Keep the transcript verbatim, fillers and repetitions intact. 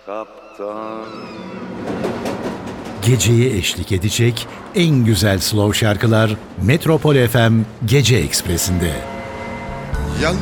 kaptan. Geceye eşlik edecek en güzel slow şarkılar Metropol F M Gece Ekspresi'nde.